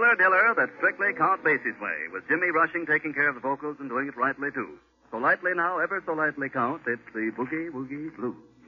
Diller Diller, that's strictly Count Basie's way, with Jimmy Rushing taking care of the vocals and doing it rightly, too. So lightly now, ever so lightly, Count, it's the Boogie Woogie Blues.